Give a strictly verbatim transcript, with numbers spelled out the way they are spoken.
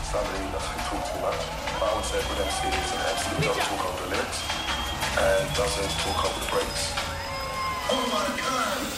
family doesn't talk too much. But I would say Put M C is an M C who doesn't talk over the lyrics and doesn't talk over the breaks. Oh my God!